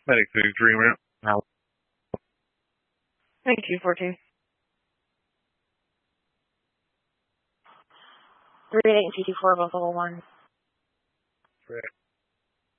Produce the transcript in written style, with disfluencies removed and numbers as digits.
Medic 33 route. Now. Thank you, 14. 38 and 224, both level 1. Correct.